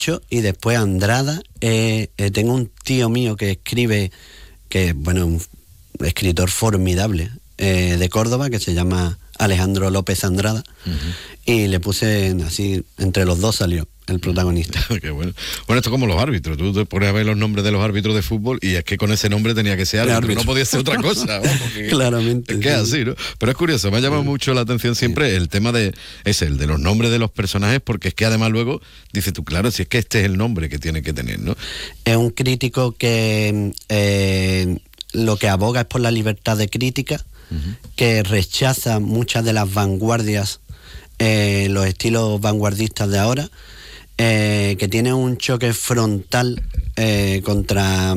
y después Andrada. Tengo un tío mío que escribe, que bueno, un escritor formidable de Córdoba, que se llama Alejandro López Andrada, y le puse así, entre los dos salió el protagonista. Qué bueno. Bueno, esto es como los árbitros. Tú te pones a ver los nombres de los árbitros de fútbol y es que con ese nombre tenía que ser árbitro. No podía ser otra cosa. Claramente. Es que es así, ¿no? Pero es curioso, me ha llamado mucho la atención siempre el tema el de los nombres de los personajes, porque es que además luego dices tú, claro, si es que este es el nombre que tiene que tener, ¿no? Es un crítico que lo que aboga es por la libertad de crítica, que rechaza muchas de las vanguardias, los estilos vanguardistas de ahora, que tiene un choque frontal contra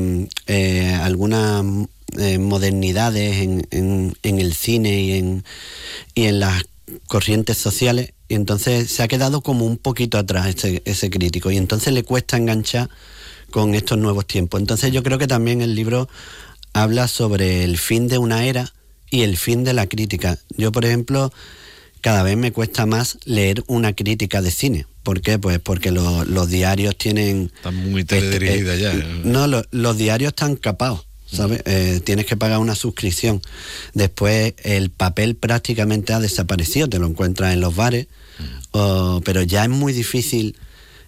algunas modernidades en el cine y en las corrientes sociales, y entonces se ha quedado como un poquito atrás ese crítico, y entonces le cuesta enganchar con estos nuevos tiempos. Entonces yo creo que también el libro habla sobre el fin de una era y el fin de la crítica. Yo, por ejemplo, cada vez me cuesta más leer una crítica de cine. ¿Por qué? Pues porque los diarios tienen... Están muy teledirigidas ya. No, los diarios están capados, ¿sabes? Tienes que pagar una suscripción. Después el papel prácticamente ha desaparecido, te lo encuentras en los bares, pero ya es muy difícil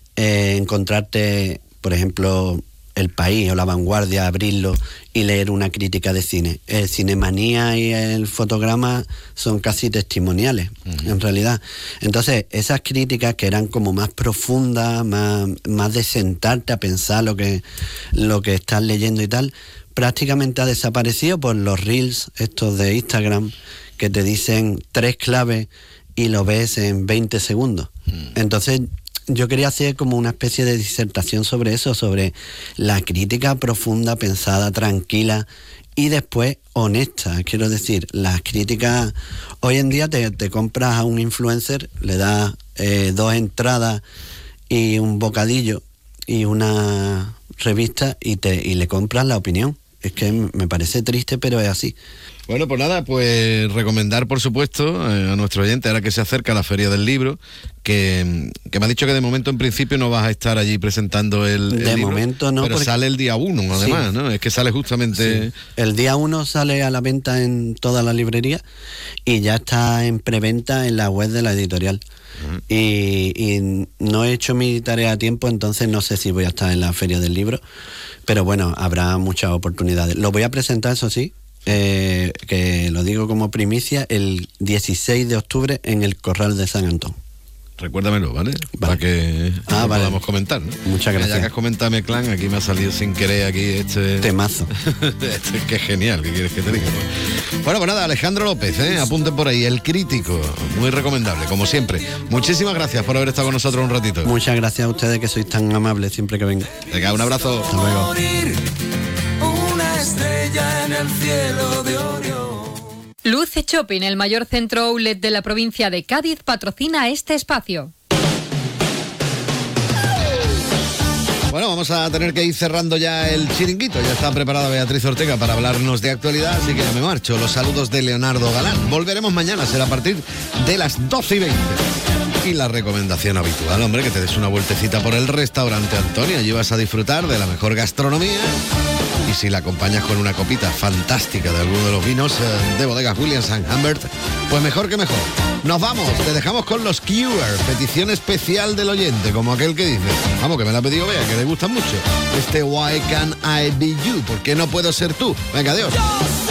encontrarte, por ejemplo, El País o La Vanguardia, abrirlo y leer una crítica de cine. El Cinemanía y el Fotograma son casi testimoniales, en realidad. Entonces, esas críticas que eran como más profundas, más de sentarte a pensar lo que estás leyendo y tal, prácticamente ha desaparecido por los reels estos de Instagram, que te dicen 3 claves y lo ves en 20 segundos. Entonces, yo quería hacer como una especie de disertación sobre eso, sobre la crítica profunda, pensada, tranquila y después honesta. Quiero decir, las críticas, hoy en día te compras a un influencer, le das 2 entradas y un bocadillo y una revista y le compras la opinión. Es que me parece triste, pero es así. Bueno, pues nada, pues recomendar, por supuesto, a nuestro oyente, ahora que se acerca la Feria del Libro, que me ha dicho que de momento, en principio, no vas a estar allí presentando el libro. De momento no. Pero sale el día 1, además, sí. ¿No? Es que sale justamente... Sí. El día 1 sale a la venta en todas las librerías y ya está en preventa en la web de la editorial. Y no he hecho mi tarea a tiempo, entonces no sé si voy a estar en la Feria del Libro, pero bueno, habrá muchas oportunidades. Lo voy a presentar, eso sí, que lo digo como primicia, el 16 de octubre en el Corral de San Antón. Recuérdamelo, ¿vale? Para que podamos comentar, ¿no? Muchas gracias. Ya que has comentado Meclán, aquí me ha salido sin querer aquí este... Temazo. Que es genial, ¿qué quieres que te diga? Bueno, pues nada, Alejandro López, apunten por ahí, El Crítico, muy recomendable, como siempre. Muchísimas gracias por haber estado con nosotros un ratito. Muchas gracias a ustedes, que sois tan amables siempre que venga. Venga, un abrazo. Hasta luego. Una estrella en el cielo de Orión. Luce Shopping, el mayor centro outlet de la provincia de Cádiz, patrocina este espacio. Bueno, vamos a tener que ir cerrando ya el chiringuito. Ya está preparada Beatriz Ortega para hablarnos de actualidad, así que ya me marcho. Los saludos de Leonardo Galán. Volveremos mañana, será a partir de las 12:20. Y la recomendación habitual, hombre, que te des una vueltecita por el restaurante Antonio. Allí vas a disfrutar de la mejor gastronomía. Y si la acompañas con una copita fantástica de alguno de los vinos de bodegas Williams & Humbert, pues mejor que mejor. Nos vamos, te dejamos con los Cure, petición especial del oyente, como aquel que dice, vamos, que me la ha pedido Bea, que le gustan mucho. Why Can't I Be You? ¿Por qué no puedo ser tú? Venga, adiós.